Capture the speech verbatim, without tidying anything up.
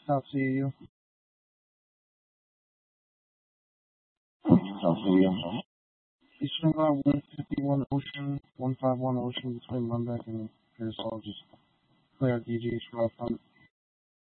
South C A U. South C A U. Eastern Guard one fifty-one Ocean, one fifty-one Ocean between Lembeck and Pearsall. Just clear D Gs for our front.